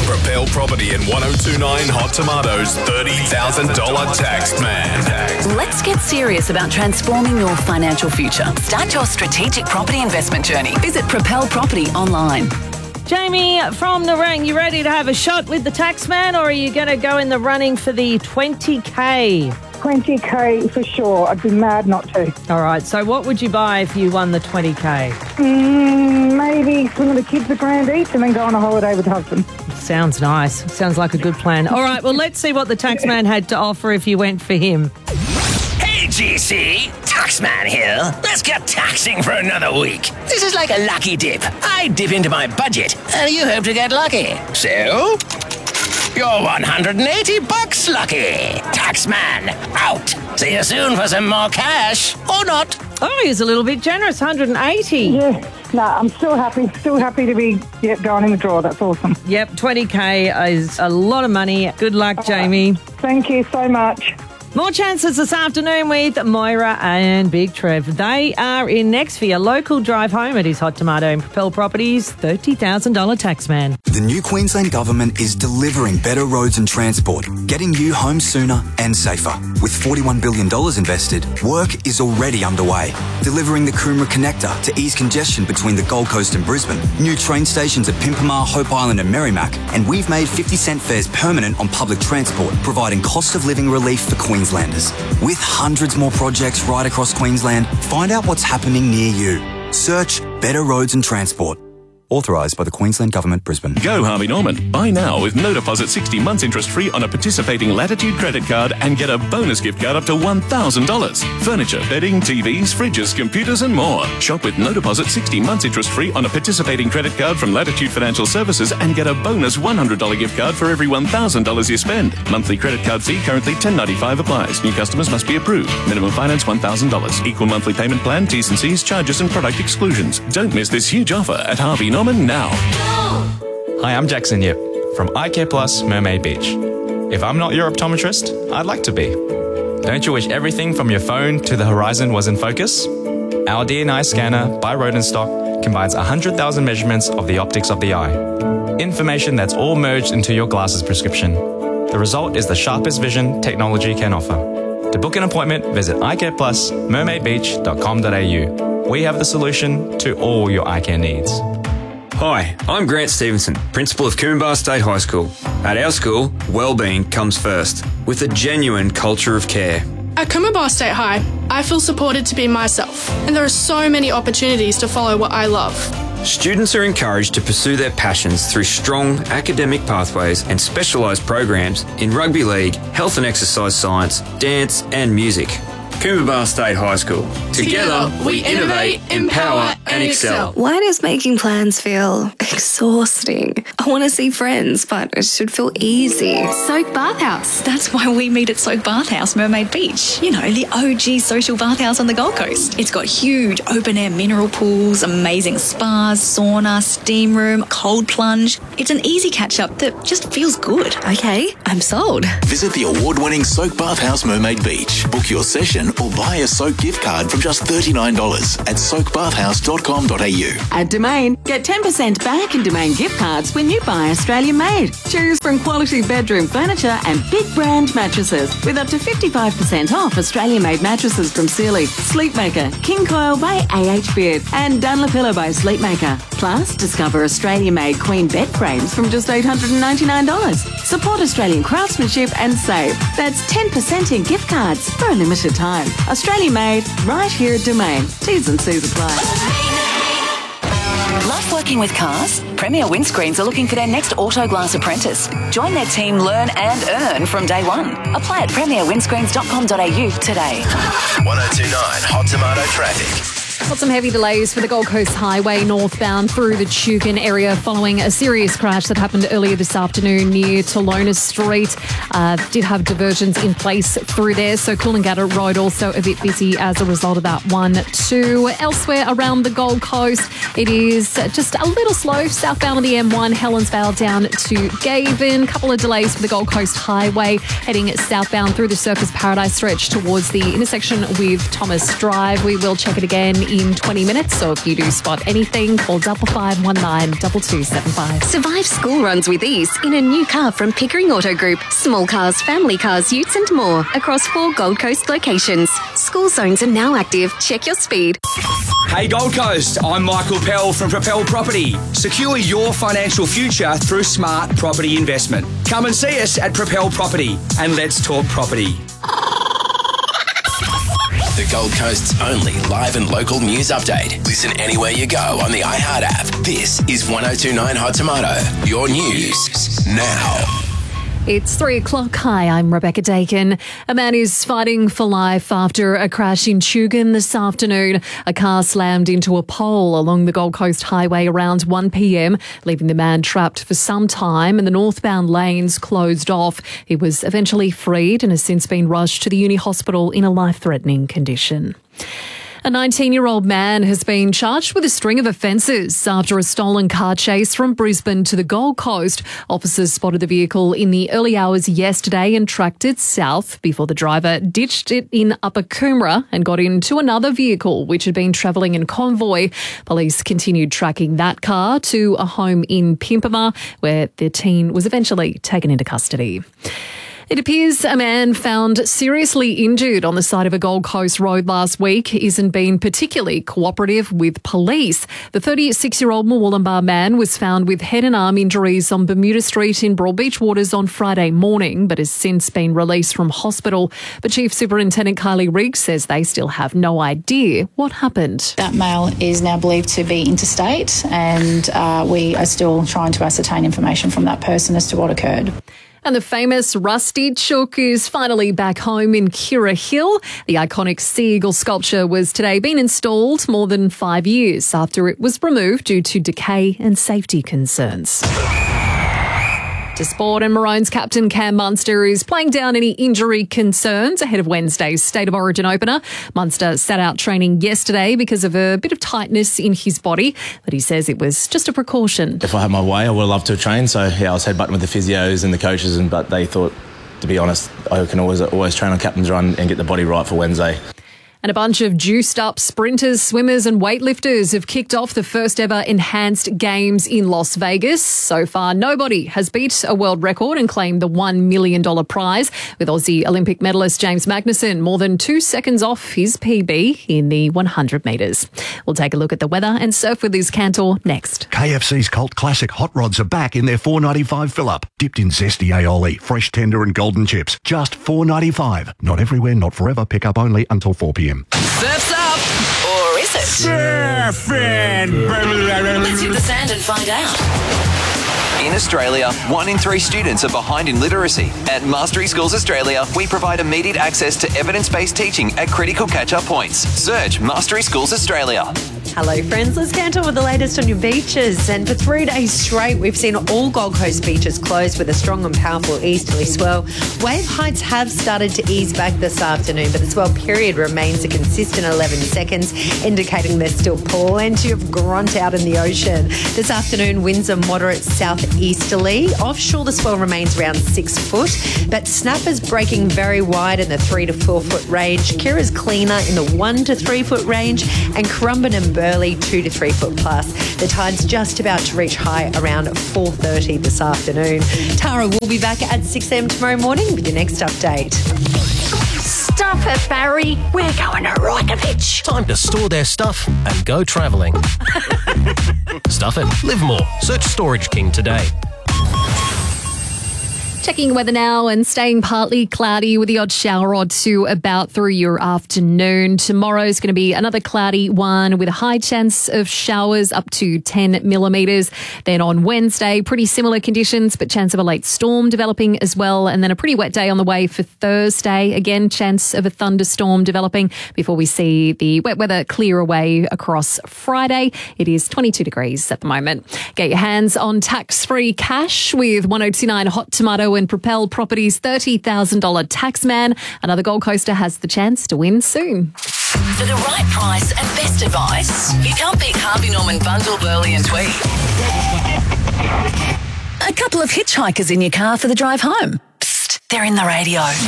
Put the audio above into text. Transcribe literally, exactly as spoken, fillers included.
Propel Property and one oh two point nine Hot Tomatoes thirty thousand dollars tax man. Let's get serious about transforming your financial future. Start your strategic property investment journey. Visit Propel Property online. Jamie from Nerang, you ready to have a shot with the taxman, or are you going to go in the running for the twenty K? twenty K for sure. I'd be mad not to. All right, so what would you buy if you won the twenty K? Mm, maybe swing the kids a grand each and then go on a holiday with the husband. Sounds nice. Sounds like a good plan. All right, well, let's see what the taxman had to offer if you went for him. Hey, G C, Taxman here. Let's get taxing for another week. This is like a lucky dip. I dip into my budget, and you hope to get lucky. So, you're one hundred eighty bucks lucky. Taxman, out. See you soon for some more cash, or not. Oh, he's a little bit generous, one hundred eighty. Yeah, no, I'm still happy. Still happy to be yep, going in the draw. That's awesome. Yep, twenty K is a lot of money. Good luck, Jamie. Thank you so much. More chances this afternoon with Moira and Big Trev. They are in next for your local drive home. It is Hot Tomato and Propel Properties thirty thousand dollars taxman. The new Queensland Government is delivering better roads and transport, getting you home sooner and safer. With forty-one billion dollars invested, work is already underway. Delivering the Coomera Connector to ease congestion between the Gold Coast and Brisbane, new train stations at Pimpamar, Hope Island and Merrimack, and we've made fifty cent fares permanent on public transport, providing cost of living relief for Queenslanders. With hundreds more projects right across Queensland, find out what's happening near you. Search Better Roads and Transport. Authorised by the Queensland Government, Brisbane. Go Harvey Norman. Buy now with no deposit, sixty months interest free on a participating Latitude credit card and get a bonus gift card up to one thousand dollars. Furniture, bedding, T Vs, fridges, computers and more. Shop with no deposit, sixty months interest free on a participating credit card from Latitude Financial Services and get a bonus one hundred dollars gift card for every one thousand dollars you spend. Monthly credit card fee currently ten ninety-five applies. New customers must be approved. Minimum finance one thousand dollars. Equal monthly payment plan, T's and C's, charges and product exclusions. Don't miss this huge offer at Harvey Norman now. Hi, I'm Jackson Yip from Eye Care Plus Mermaid Beach. If I'm not your optometrist, I'd like to be. Don't you wish everything from your phone to the horizon was in focus? Our D N I scanner by Rodenstock combines one hundred thousand measurements of the optics of the eye. Information that's all merged into your glasses prescription. The result is the sharpest vision technology can offer. To book an appointment, visit eye care plus mermaid beach dot com dot a u. We have the solution to all your eye care needs. Hi, I'm Grant Stevenson, Principal of Coomera State High School. At our school, wellbeing comes first, with a genuine culture of care. At Coomera State High, I feel supported to be myself, and there are so many opportunities to follow what I love. Students are encouraged to pursue their passions through strong academic pathways and specialised programs in rugby league, health and exercise science, dance and music. Coomera State High School. Together, we innovate, empower and excel. Why does making plans feel exhausting? I want to see friends, but it should feel easy. Soak Bathhouse. That's why we meet at Soak Bathhouse, Mermaid Beach. You know, the O G social bathhouse on the Gold Coast. It's got huge open-air mineral pools, amazing spas, sauna, steam room, cold plunge. It's an easy catch-up that just feels good. Okay, I'm sold. Visit the award-winning Soak Bathhouse Mermaid Beach. Book your session or buy a Soak gift card from just thirty-nine dollars at soak bathhouse dot com dot a u. At Domain, get ten percent back in Domain gift cards when you buy Australian made. Choose from quality bedroom furniture and big brand mattresses with up to fifty-five percent off Australian made mattresses from Sealy, Sleepmaker, King Coil by A H Beard and Dunlopillow by Sleepmaker. Plus, discover Australian made queen bed frames from just eight hundred ninety-nine dollars. Support Australian craftsmanship and save. That's ten percent in gift cards for a limited time. Australian made, right here at Domain. T's and C's apply. Love working with cars? Premier Windscreens are looking for their next auto glass apprentice. Join their team, learn and earn from day one. Apply at premier windscreens dot com dot a u today. one oh two point nine Hot Tomato Traffic. Got some heavy delays for the Gold Coast Highway northbound through the Tugun area following a serious crash that happened earlier this afternoon near Tolona Street. Uh, did have diversions in place through there, so Coolangatta Road also a bit busy as a result of that one too. Elsewhere around the Gold Coast, it is just a little slow southbound on the M one, Helensvale down to Gavin. Couple of delays for the Gold Coast Highway heading southbound through the Surfers Paradise stretch towards the intersection with Thomas Drive. We will check it again in twenty minutes. So if you do spot anything, call double five one nine two two seven five. Survive school runs with ease in a new car from Pickering Auto Group. Small cars, family cars, utes and more across four Gold Coast locations. School zones are now active. Check your speed. Hey Gold Coast, I'm Michael Pell from Propel Property. Secure your financial future through smart property investment. Come and see us at Propel Property and let's talk property. The Gold Coast's only live and local news update. Listen anywhere you go on the iHeart app. This is one oh two point nine Hot Tomato. Your news now. It's three o'clock. Hi, I'm Rebecca Dakin. A man is fighting for life after a crash in Tugun this afternoon. A car slammed into a pole along the Gold Coast Highway around one p.m, leaving the man trapped for some time and the northbound lanes closed off. He was eventually freed and has since been rushed to the Uni Hospital in a life-threatening condition. A nineteen-year-old man has been charged with a string of offences after a stolen car chase from Brisbane to the Gold Coast. Officers spotted the vehicle in the early hours yesterday and tracked it south before the driver ditched it in Upper Coomera and got into another vehicle which had been travelling in convoy. Police continued tracking that car to a home in Pimpama where the teen was eventually taken into custody. It appears a man found seriously injured on the side of a Gold Coast road last week isn't being particularly cooperative with police. The thirty-six-year-old Murwillumbah man was found with head and arm injuries on Bermuda Street in Broadbeach Waters on Friday morning, but has since been released from hospital. But Chief Superintendent Kylie Riggs says they still have no idea what happened. That male is now believed to be interstate, and uh, we are still trying to ascertain information from that person as to what occurred. And the famous Rusty Chook is finally back home in Kira Hill. The iconic sea eagle sculpture was today being installed more than five years after it was removed due to decay and safety concerns. To sport, and Maroons captain Cam Munster is playing down any injury concerns ahead of Wednesday's State of Origin opener. Munster sat out training yesterday because of a bit of tightness in his body, but he says it was just a precaution. If I had my way, I would have loved to train. So, yeah, I was headbutting with the physios and the coaches, and but they thought, to be honest, I can always always train on captain's run and get the body right for Wednesday. And a bunch of juiced-up sprinters, swimmers and weightlifters have kicked off the first-ever Enhanced Games in Las Vegas. So far, nobody has beat a world record and claimed the one million dollars prize, with Aussie Olympic medalist James Magnussen more than two seconds off his P B in the one hundred metres. We'll take a look at the weather and surf with Liz Cantor next. K F C's cult classic hot rods are back in their four dollars ninety-five fill-up, dipped in zesty aioli, fresh tender and golden chips. Just four dollars ninety-five. Not everywhere, not forever. Pick up only until four p.m. Surf's up! Or is it? Surfing! Let's hit the sand and find out. In Australia, one in three students are behind in literacy. At Mastery Schools Australia, we provide immediate access to evidence-based teaching at critical catch-up points. Search Mastery Schools Australia. Hello friends, Liz Cantor with the latest on your beaches, and for three days straight we've seen all Gold Coast beaches closed with a strong and powerful easterly swell. Wave heights have started to ease back this afternoon, but the swell period remains a consistent eleven seconds, indicating there's still plenty of grunt out in the ocean. This afternoon winds are moderate southeasterly. Offshore the swell remains around six foot, but snappers breaking very wide in the three to four foot range. Kira's cleaner in the one to three foot range, and Currumbin and Burleigh two to three foot plus. The tide's just about to reach high around four thirty this afternoon. Tara will be back at six a.m. tomorrow morning with your next update. Stuff it, Barry. We're going to Rotovich. Time to store their stuff and go travelling. Stuff it. Live more. Search Storage King today. Checking weather now, and staying partly cloudy with the odd shower or two about through your afternoon. Tomorrow's going to be another cloudy one with a high chance of showers up to ten millimetres. Then on Wednesday, pretty similar conditions, but chance of a late storm developing as well. And then a pretty wet day on the way for Thursday. Again, chance of a thunderstorm developing before we see the wet weather clear away across Friday. It is twenty-two degrees at the moment. Get your hands on tax-free cash with one oh two point nine Hot Tomato and Propel Properties thirty thousand dollars Taxman. Another Gold Coaster has the chance to win soon. For the right price and best advice, you can't beat Harvey Norman Bundle, Burleigh and Tweed. A couple of hitchhikers in your car for the drive home. Psst, they're in the radio.